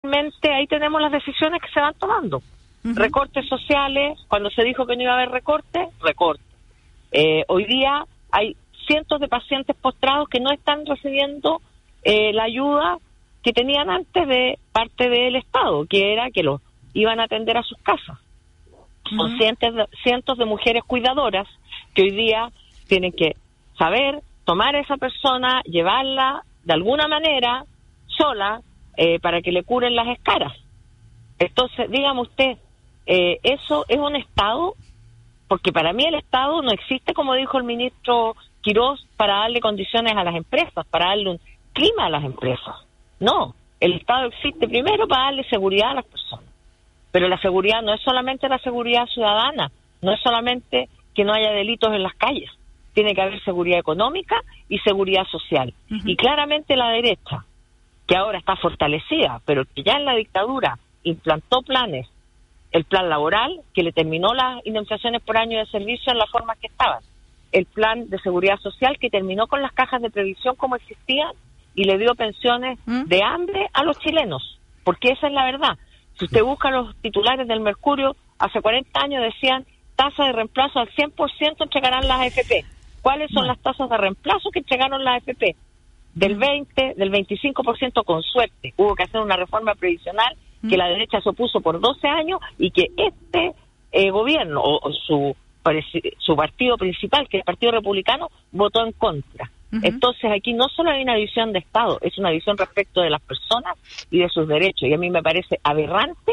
realmente ahí tenemos las decisiones que se van tomando. Recortes sociales, cuando se dijo que no iba a haber recortes. Hoy día hay cientos de pacientes postrados que no están recibiendo la ayuda que tenían antes de parte del Estado, que era que los iban a atender a sus casas. Son cientos de mujeres cuidadoras que hoy día tienen que saber tomar a esa persona, llevarla de alguna manera sola para que le curen las escaras. Entonces, dígame usted, ¿eso es un Estado? Porque para mí el Estado no existe, como dijo el ministro Quirós, para darle condiciones a las empresas, para darle un clima a las empresas. No, el Estado existe primero para darle seguridad a las personas. Pero la seguridad no es solamente la seguridad ciudadana, no es solamente que no haya delitos en las calles. Tiene que haber seguridad económica y seguridad social. Y claramente la derecha, que ahora está fortalecida, pero que ya en la dictadura implantó planes, el plan laboral, que le terminó las indemnizaciones por año de servicio en la forma que estaban, el plan de seguridad social, que terminó con las cajas de previsión como existían y le dio pensiones de hambre a los chilenos, porque esa es la verdad. Si usted busca los titulares del Mercurio, hace 40 años decían tasa de reemplazo al 100% entregarán las AFP. ¿Cuáles son las tasas de reemplazo que entregaron las AFP? Del 20, del 25% con suerte. Hubo que hacer una reforma previsional que la derecha se opuso por 12 años y que este gobierno o su partido principal, que es el Partido Republicano, votó en contra. Entonces aquí no solo hay una visión de Estado, es una visión respecto de las personas y de sus derechos. Y a mí me parece aberrante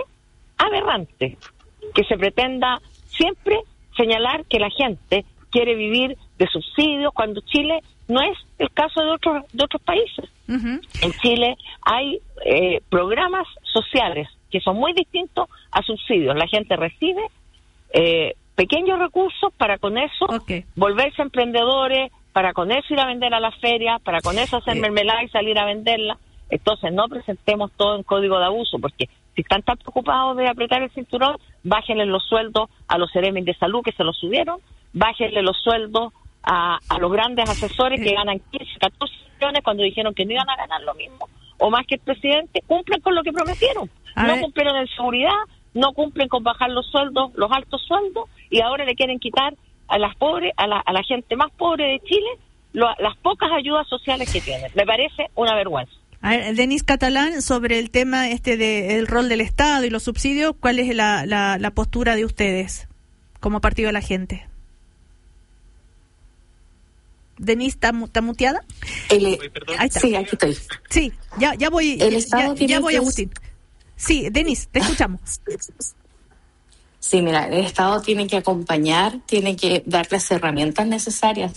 que se pretenda siempre señalar que la gente quiere vivir de subsidios cuando Chile no es el caso de otros países. En Chile hay programas sociales que son muy distintos a subsidios. La gente recibe pequeños recursos para con eso volverse emprendedores, para con eso ir a vender a la feria, para con eso hacer mermelada y salir a venderla. Entonces no presentemos todo en código de abuso, porque si están tan preocupados de apretar el cinturón, bájenle los sueldos a los seremis de salud que se los subieron, bájenle los sueldos a los grandes asesores que ganan 15, 14 millones cuando dijeron que no iban a ganar lo mismo o más que el presidente. Cumplen con lo que prometieron. No cumplieron en seguridad, no cumplen con bajar los sueldos, los altos sueldos, y ahora le quieren quitar a las pobres, a la gente más pobre de Chile, las pocas ayudas sociales que tienen. Me parece una vergüenza. A ver, Denise Catalán, sobre el tema del rol del Estado y los subsidios, ¿cuál es la postura de ustedes como Partido de la Gente? Denise, ¿está muteada? Ahí está. Sí, aquí estoy. Sí, ya voy. Ya voy, Agustín. Sí, Denise, te escuchamos. Sí, mira, el Estado tiene que acompañar, tiene que dar las herramientas necesarias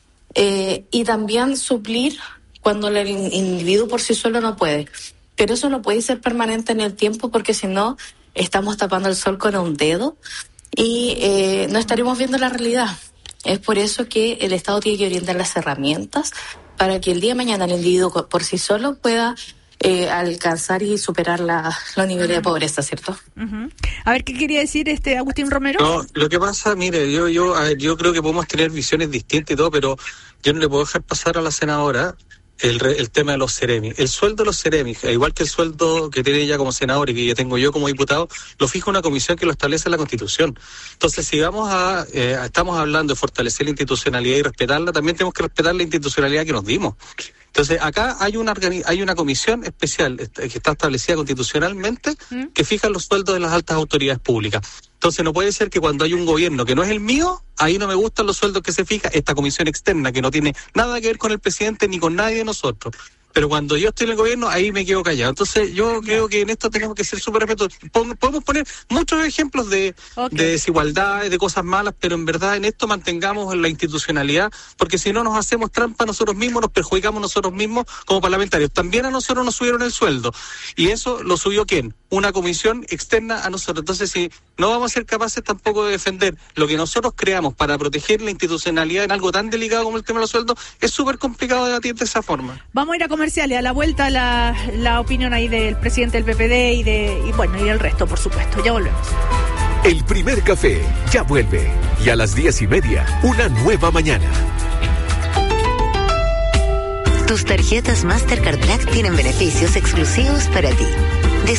y también suplir cuando el individuo por sí solo no puede. Pero eso no puede ser permanente en el tiempo, porque si no estamos tapando el sol con un dedo y no estaremos viendo la realidad. Es por eso que el Estado tiene que orientar las herramientas para que el día de mañana el individuo por sí solo pueda alcanzar y superar los niveles de pobreza, ¿cierto? A ver, ¿qué quería decir Agustín Romero? No, lo que pasa, mire, yo creo que podemos tener visiones distintas y todo, pero yo no le puedo dejar pasar a la senadora el tema de los Ceremi. El sueldo de los Ceremi, igual que el sueldo que tiene ella como senadora y que ya tengo yo como diputado, lo fija una comisión que lo establece en la Constitución. Entonces, si estamos hablando de fortalecer la institucionalidad y respetarla, también tenemos que respetar la institucionalidad que nos dimos. Entonces, acá hay una comisión especial que está establecida constitucionalmente que fija los sueldos de las altas autoridades públicas. Entonces, no puede ser que cuando hay un gobierno que no es el mío, ahí no me gustan los sueldos que se fija esta comisión externa, que no tiene nada que ver con el presidente ni con nadie de nosotros. Pero cuando yo estoy en el gobierno, ahí me quedo callado. Entonces, yo creo que en esto tenemos que ser súper respetuosos. Podemos poner muchos ejemplos de desigualdades, de cosas malas, pero en verdad en esto mantengamos la institucionalidad, porque si no nos hacemos trampa nosotros mismos, nos perjudicamos nosotros mismos como parlamentarios. También a nosotros nos subieron el sueldo. ¿Y eso lo subió quién? Una comisión externa a nosotros. Entonces, si no vamos a ser capaces tampoco de defender lo que nosotros creamos para proteger la institucionalidad en algo tan delicado como el tema de los sueldos, es súper complicado debatir de esa forma. Vamos a ir a comerciales. A la vuelta la opinión ahí del presidente del PPD y el resto, por supuesto. Ya volvemos. El primer café ya vuelve. Y a las 10:30, una nueva mañana. Tus tarjetas Mastercard Black tienen beneficios exclusivos para ti.